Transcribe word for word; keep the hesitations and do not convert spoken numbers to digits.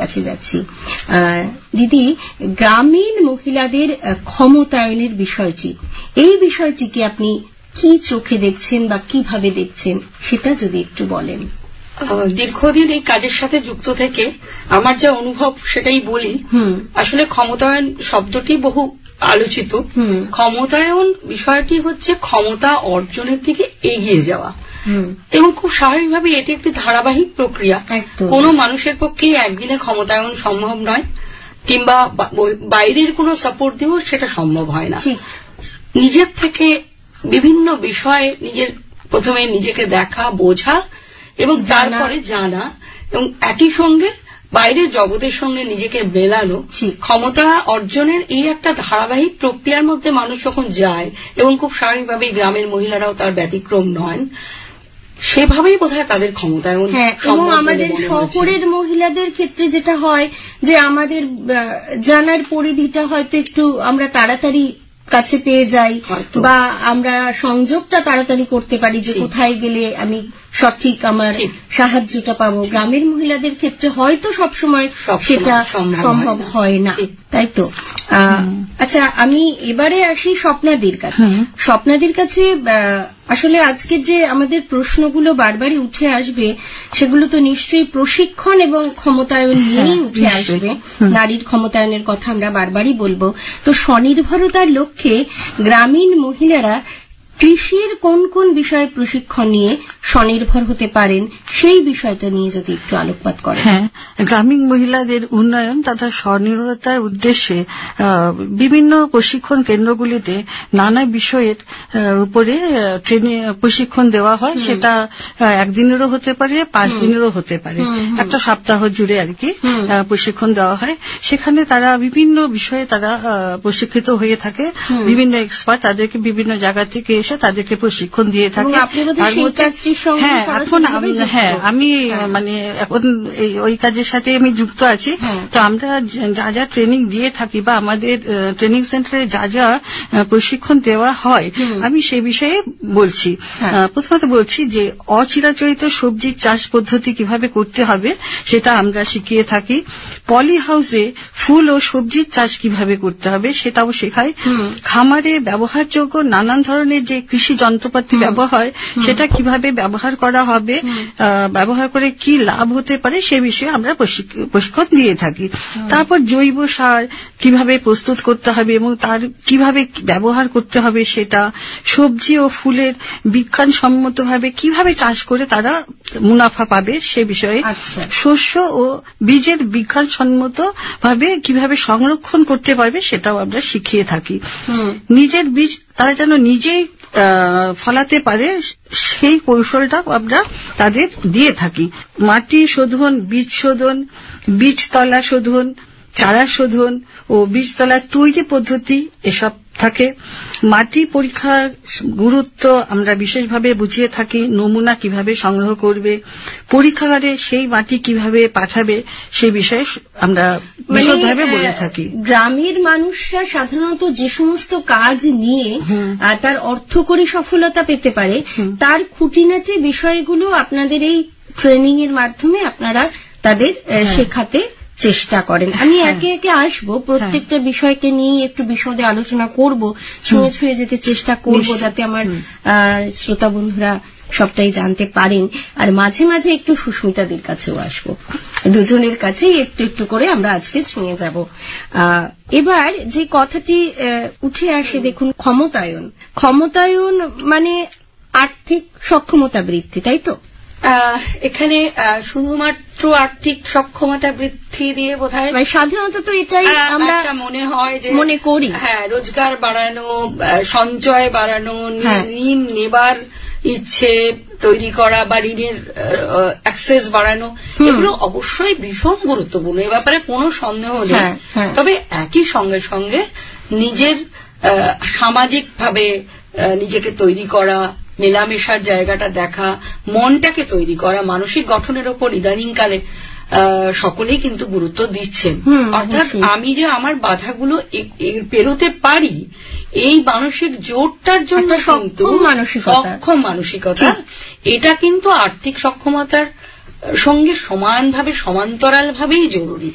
কাছে যাচ্ছি। দিদি, গ্রামীণ মহিলাদের ক্ষমতায়নের বিষয়টি, এই বিষয়টিকে আপনি কি চোখে দেখছেন বা কিভাবে দেখছেন সেটা যদি একটু বলেন। দীর্ঘদিন এই কাজের সাথে যুক্ত থেকে আমার যা অনুভব সেটাই বলি। আসলে ক্ষমতায়ন শব্দটি বহু আলোচিত। ক্ষমতায়ন বিষয়টি হচ্ছে ক্ষমতা অর্জনের দিকে এগিয়ে যাওয়া, এবং খুব স্বাভাবিকভাবে এটি একটি ধারাবাহিক প্রক্রিয়া। কোন মানুষের পক্ষে একদিনে ক্ষমতায়ন সম্ভব নয়, কিংবা বাইরের কোনো সাপোর্ট দিয়েও সেটা সম্ভব হয় না। নিজের থেকে বিভিন্ন বিষয়ে নিজের প্রথমে নিজেকে দেখা, বোঝা এবং তারপরে জানা, এবং একই সঙ্গে বাইরের জগতের সঙ্গে নিজেকে মেলানো, ক্ষমতা অর্জনের এই একটা ধারাবাহিক প্রক্রিয়ার মধ্যে মানুষ যখন যায়, এবং খুব স্বাভাবিকভাবে গ্রামের মহিলারাও তার ব্যতিক্রম নন, সেভাবেই বোধহয় তাদের ক্ষমতায়ন। এবং আমাদের শহরের মহিলাদের ক্ষেত্রে যেটা হয় যে আমাদের জানার পরিধিটা হয়তো একটু আমরা তাড়াতাড়ি কাছে পেয়ে যাই, বা আমরা সংযোগটা তাড়াতাড়ি করতে পারি যে কোথায় গেলে আমি সঠিক আমার সাহায্যটা পাবো। গ্রামের মহিলাদের ক্ষেত্রে হয়তো সবসময় সেটা সম্ভব হয় না, তাই তো? আচ্ছা, আমি এবারে আসি স্বপ্নাদির কাছে। স্বপ্নাদির কাছে আসলে আজকের যে আমাদের প্রশ্নগুলো বারবারই উঠে আসবে, সেগুলো তো নিশ্চয়ই প্রশিক্ষণ এবং ক্ষমতায়ন নিয়েই উঠে আসবে। নারীর ক্ষমতায়নের কথা আমরা বারবারই বলবো। তো স্বনির্ভরতার লক্ষ্যে গ্রামীণ মহিলারা কৃষির কোন কোন বিষয়ে প্রশিক্ষণ নিয়ে স্বনির্ভর হতে পারেন, সেই বিষয়টা নিয়ে যদি একটু আলোকপাত করেন। হ্যাঁ, গ্রামীণ মহিলাদের উন্নয়ন তথা স্বনির্ভরতার উদ্দেশ্যে বিভিন্ন প্রশিক্ষণ কেন্দ্রগুলিতে নানা বিষয়ের উপরে ট্রেনিং প্রশিক্ষণ দেওয়া হয়। সেটা একদিনেরও হতে পারে, পাঁচ দিনেরও হতে পারে, একটা সপ্তাহ জুড়ে আর কি প্রশিক্ষণ দেওয়া হয়। সেখানে তারা বিভিন্ন বিষয়ে তারা প্রশিক্ষিত হয়ে থাকে। বিভিন্ন এক্সপার্ট তাদেরকে বিভিন্ন জায়গা থেকে এসে তাদেরকে প্রশিক্ষণ দিয়ে থাকে। হ্যাঁ, এখন হ্যাঁ আমি মানে এখন ওই কাজের সাথে আমি যুক্ত আছি। তো আমরা যা যা ট্রেনিং দিয়ে থাকি বা আমাদের ট্রেনিং সেন্টারে যা যা প্রশিক্ষণ দেওয়া হয়, আমি সে বিষয়ে বলছি। প্রথমত বলছি যে অচিরাচরিত সবজির চাষ পদ্ধতি কিভাবে করতে হবে সেটা আমরা শিখিয়ে থাকি। পলি হাউসে ফুল ও সবজির চাষ কিভাবে করতে হবে সেটাও শেখাই। খামারে ব্যবহারযোগ্য নানান ধরনের যে কৃষি যন্ত্রপাতি ব্যবহার, সেটা কিভাবে ব্যবহার করা হবে, ব্যবহার করে কি লাভ হতে পারে সে বিষয়ে আমরা প্রশিক্ষণ দিয়ে থাকি। তারপর জৈব সার কিভাবে প্রস্তুত করতে হবে এবং তার কিভাবে ব্যবহার করতে হবে সেটা, সবজি ও ফুলের বিজ্ঞানসম্মতভাবে কিভাবে চাষ করে তারা মুনাফা পাবে সে বিষয়ে, শস্য ও বীজের বিজ্ঞানসম্মত ভাবে কিভাবে সংরক্ষণ করতে পারবে সেটাও আমরা শিখিয়ে থাকি। নিজের বীজ তারা যেন নিজেই ফলাতে পারে সেই কৌশলটা আমরা তাদের দিয়ে থাকি। মাটি শোধন, বীজ শোধন, বীজতলা শোধন, চারা শোধন ও বীজতলা তৈরি পদ্ধতি এসব থাকে। মাটি পরীক্ষার গুরুত্ব আমরা বিশেষভাবে বুঝিয়ে থাকি। নমুনা কিভাবে সংগ্রহ করবে, পরীক্ষাগারে সেই মাটি কিভাবে পাঠাবে সে বিষয়ে আমরা বিশদভাবে বলে থাকি। গ্রামের মানুষরা সাধারণত যে সমস্ত কাজ নিয়ে তার অর্থকরী সফলতা পেতে পারে, তার খুঁটিনাটি বিষয়গুলো আপনাদের এই ট্রেনিং এর মাধ্যমে আপনারা তাদের শেখাতে চেষ্টা করেন। আমি একে একে আসবো, প্রত্যেকটা বিষয়কে নিয়ে একটু বিশদে আলোচনা করব, ছুঁয়ে ছুঁয়ে যেতে চেষ্টা করব যাতে আমার শ্রোতা বন্ধুরা সবটাই জানতে পারেন। আর মাঝে মাঝে একটু সুস্মিতাদের কাছেও আসবো, দুজনের কাছেই একটু একটু করে আমরা আজকে ছুঁয়ে যাব। এবার যে কথাটি উঠে আসে, দেখুন, ক্ষমতায়ন। ক্ষমতায়ন মানে আর্থিক সক্ষমতা বৃদ্ধি, তাই তো? এখানে শুধুমাত্র আর্থিক সক্ষমতা বৃদ্ধি দিয়ে বোধহয় সাধারণত তো এটাই আমরা মনে হয় যে মনে করি। হ্যাঁ, রোজগার বাড়ানো, সঞ্চয় বাড়ানো, ঋণ নেবার ইচ্ছে তৈরি করা বা ঋণের অ্যাক্সেস বাড়ানো, এগুলো অবশ্যই ভীষণ গুরুত্বপূর্ণ, এ ব্যাপারে কোনো সন্দেহ নেই। তবে একই সঙ্গে সঙ্গে নিজের সামাজিকভাবে নিজেকে তৈরি করা, মেলামেশার জায়গাটা দেখা, মনটাকে তৈরি করা, মানসিক গঠনের ওপর ইদানিংকালে সকলেই কিন্তু গুরুত্ব দিচ্ছেন। অর্থাৎ আমি যে আমার বাধাগুলো পেরোতে পারি, এই মানসিক জোরটার জন্য কিন্তু সক্ষম মানসিকতা, এটা কিন্তু আর্থিক সক্ষমতার সঙ্গে সমানভাবে সমান্তরাল ভাবেই জরুরি।